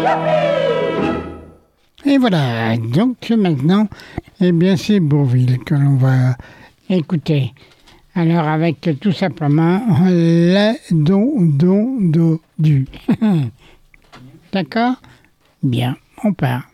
Et voilà, donc maintenant, eh bien c'est Bourvil que l'on va écouter. Alors avec tout simplement la, do, du. D'accord ? Bien, on part.